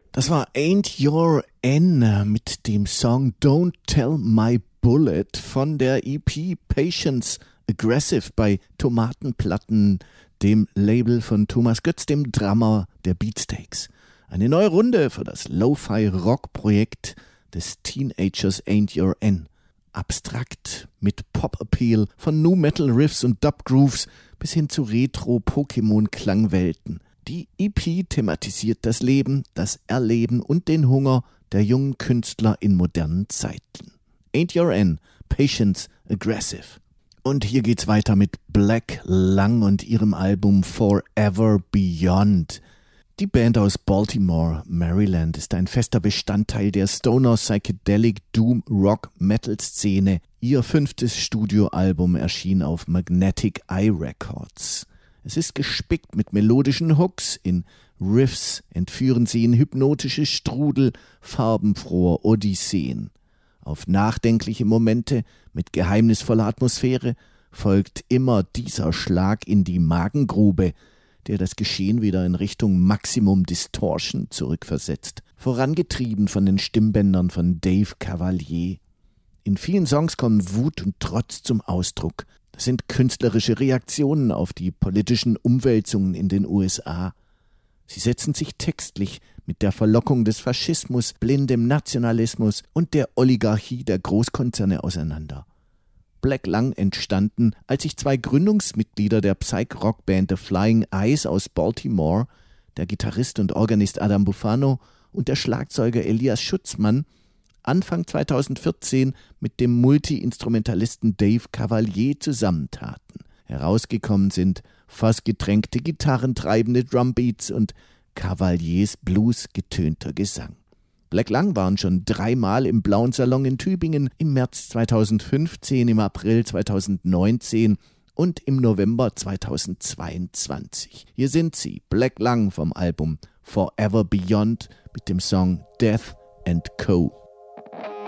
Das war Ain't Your N mit dem Song Don't Tell My Bullet von der EP Patience Aggressive bei Tomatenplatten, dem Label von Thomas Götz, dem Drummer der Beatsteaks. Eine neue Runde für das Lo-Fi-Rock-Projekt des Teenagers Ain't Your N. Abstrakt mit Pop-Appeal von Nu-Metal-Riffs und Dub-Grooves bis hin zu Retro-Pokémon-Klangwelten. Die EP thematisiert das Leben, das Erleben und den Hunger der jungen Künstler in modernen Zeiten. Ain't Your N, Patience Aggressive. Und hier geht's weiter mit Black Lung und ihrem Album Forever Beyond. Die Band aus Baltimore, Maryland, ist ein fester Bestandteil der Stoner Psychedelic Doom Rock Metal Szene. Ihr 5. Studioalbum erschien auf Magnetic Eye Records. Es ist gespickt mit melodischen Hooks, in Riffs entführen sie in hypnotische Strudel farbenfroher Odysseen. Auf nachdenkliche Momente mit geheimnisvoller Atmosphäre folgt immer dieser Schlag in die Magengrube, der das Geschehen wieder in Richtung Maximum Distortion zurückversetzt, vorangetrieben von den Stimmbändern von Dave Cavalier. In vielen Songs kommen Wut und Trotz zum Ausdruck. Das sind künstlerische Reaktionen auf die politischen Umwälzungen in den USA. Sie setzen sich textlich mit der Verlockung des Faschismus, blindem Nationalismus und der Oligarchie der Großkonzerne auseinander. Black Lung entstanden, als sich 2 Gründungsmitglieder der Psych-Rock-Band The Flying Eyes aus Baltimore, der Gitarrist und Organist Adam Buffano und der Schlagzeuger Elias Schutzmann, Anfang 2014 mit dem Multi-Instrumentalisten Dave Cavalier zusammentaten. Herausgekommen sind fassgetränkte Gitarren, treibende Drumbeats und Cavaliers bluesgetönter Gesang. Black Lung waren schon 3-mal im Blauen Salon in Tübingen, im März 2015, im April 2019 und im November 2022. Hier sind sie, Black Lung vom Album Forever Beyond mit dem Song Death and Co.